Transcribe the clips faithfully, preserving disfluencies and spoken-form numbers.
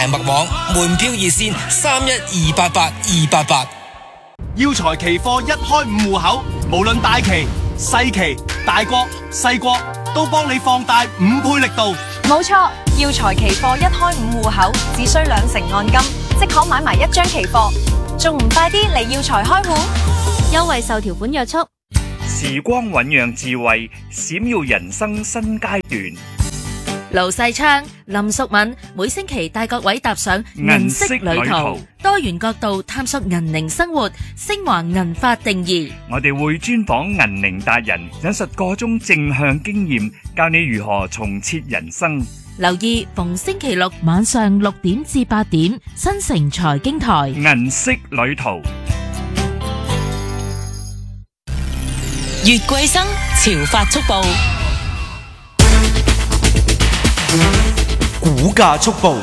大麥網門票熱線三一二八八二八八。 耀才期貨一開五戶口，無論大期、細期、大國、細國，都幫你放大五倍力度。 冇錯，耀才期貨一開五戶口，只需兩成按金，即可買埋一張期貨，仲唔快啲嚟耀才開戶？ 優惠受條款約束。 時光醞釀智慧，閃耀人生新階段。 盧世昌、林淑敏每星期帶各位踏上銀色旅途，多元角度探索銀齡生活，升華銀髮定義。 我哋會專訪銀齡達人，引述個中正向經驗，教你如何重設人生。 留意逢星期六晚上六點至八點，新城財經台銀色旅途。 月桂生潮發速報， 股價速報。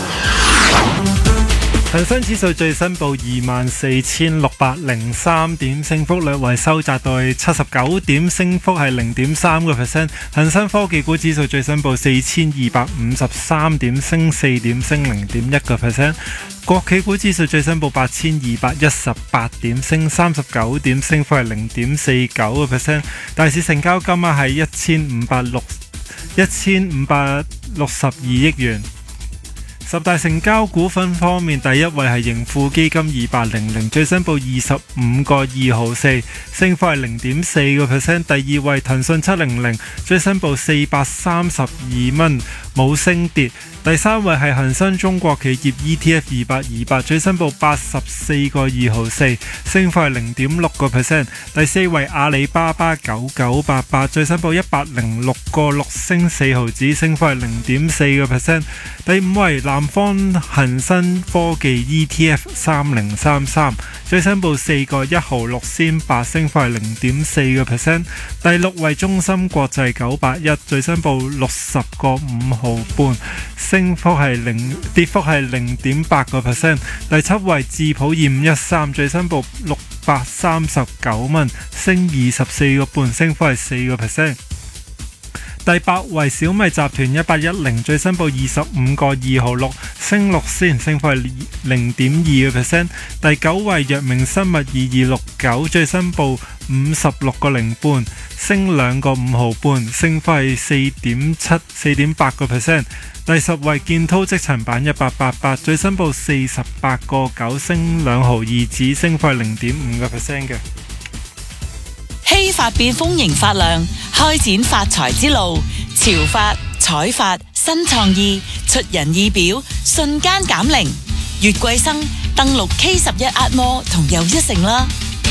恒生指數最新報二萬四千六百零三點，升幅略為收窄到七十九點，升幅係零點三個 percent。恒生科技股指數最新報四千二百五十三點，升四點，升零點一個 percent。國企股指數最新報八千二百一十八點，升三十九點，升幅係零點四九個 percent。大市成交金額係一千五百六一千五百六十二億元。十大成交股份方面，第一位係盈富基金二八零零，最新報二十五個二毫四，升幅係零點四個 percent。第二位騰訊七零零，最新報四百三十二蚊，冇升跌。第三位係恒生中國企業 E T F 二八二八，最新報八十四個二毫四，升幅係零點六個 percent。第四位阿里巴巴九九八八，最新報一百零六個六，升四毫子，升幅係零點四個 percent。第五位南方恒生科技 E T F 三零三三，最新報四個一毫六仙八，升幅係零點四個 percent。第六位中芯國際九八一，最新報六十個五毫半，升幅係零，跌幅係零點八個 percent。第七位智普二五一三，最新報六百三十九蚊，升二十四個半，升幅係四個 percent。第八位小米集團一八一零，最新報二十五個二毫六，升六仙，升幅係零點二個 percent。第九位藥明生物二二六九，最新報五十六個零半，升兩個五毫半，升幅係四點七四點八個 percent。第十位建滔積層板一八八八，最新報四十八個九，升兩毫二子，升幅係零點五個 percent 嘅。 希發變豐盈發亮，開展發財之路。潮發、彩發、新創意，出人意表，瞬間減齡。月桂生登錄 K 十一壓摩同又一城啦。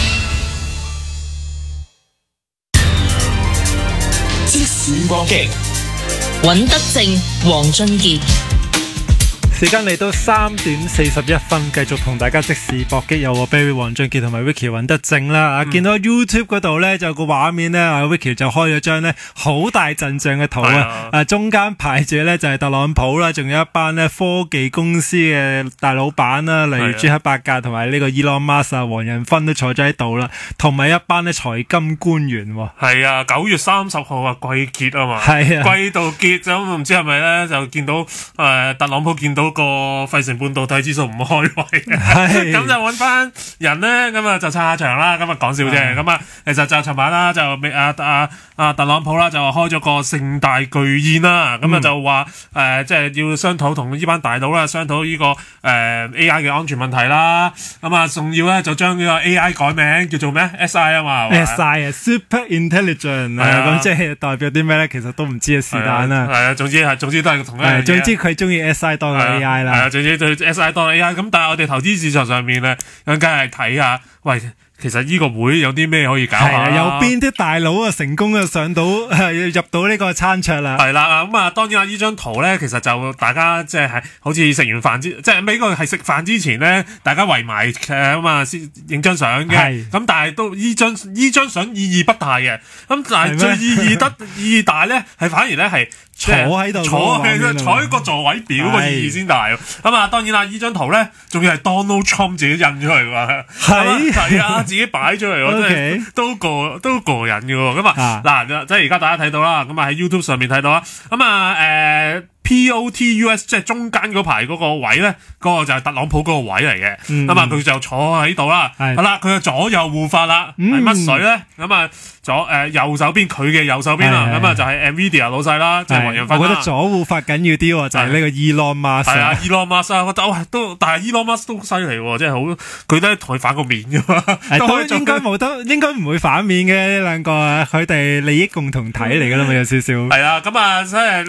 即時搏擊， 尹德正、黃俊傑。 時間嚟到三點四十一分，繼續同大家即時搏擊，有我 Barry 黃俊傑同埋 Vicky 尹德正啦。啊、嗯，見到 YouTube 嗰度咧，就有個畫面咧，啊 Vicky 就開咗張咧好大陣仗嘅圖啊，啊中間排住咧就係特朗普啦，仲有一班咧科技公司嘅大老闆啦，例如朱克伯格同埋呢個 Elon Musk 啊，黃仁勳都坐咗喺度啦，同埋一班咧財金官員。 係啊，九月三十號啊，季結啊嘛， 係啊， 季度結咁唔知係咪咧，就見到誒、呃、特朗普見到個費城半導體指數唔開胃，咁就揾翻人咧，咁啊就撐下場啦，咁啊講笑啫，咁啊其實就尋晚啦，就啊啊啊特朗普啦就開咗個盛大巨宴啦，咁啊就話誒即係要商討同呢班大佬啦，商討呢個誒 A I 嘅安全問題啦，咁啊仲要咧就將呢個 A I 改名叫做咩 S I 啊嘛 ，S I 啊 Super Intelligent 啊，咁即係代表啲咩咧？其實都唔知啊，是但啦。 係啊，總之係總之都係同一樣嘢。 總之佢中意 S I 多過 A I 啦。 係啊，總之對 S I 多 A I 咁，但係我哋投資市場上面咧，咁梗係睇下，喂，其實呢個會有啲咩可以搞下？係啊， 有邊啲大佬啊成功啊上到入到呢個餐桌啦？ 係啦，咁啊，當然啦，呢張圖咧，其實就大家即係好似食完飯之，即係呢個係食飯之前咧，大家圍埋咁啊先影張相嘅。係。咁但係都呢張呢張相意義不大嘅，咁但係最意義得意義大咧，係反而咧係。 坐喺度， 坐喺坐喺個座位表個意義先大。咁啊，當然啦，呢張圖咧，仲要係 Donald Trump 自己印出嚟㗎。係係啊，自己擺出嚟，真係都過都過癮嘅喎。咁啊，嗱，即係而家大家睇到啦，咁啊喺 YouTube 上面睇到啦。咁啊，誒。 P O T U S 即係中間嗰排嗰個位咧，嗰、嗰個就係特朗普嗰個位嚟嘅。咁啊、嗯，佢就坐喺度啦。係啦，佢嘅左右護法啦，係乜、嗯、水咧？咁啊，左誒、呃、右手邊佢嘅右手邊啊，咁啊就係 Nvidia 老細啦，即係黃仁勳啦。 我覺得左護法緊要啲喎，就係、是、呢個 Elon Musk。係啊 ，Elon Musk 啊，我覺得哇都，但係 Elon Musk 都犀利喎，即係好，佢都同佢反個面㗎嘛。 都應該冇得，應該唔會反面嘅呢兩個啊，佢哋利益共同體嚟㗎啦嘛，有少少。 係啊，咁啊，即係。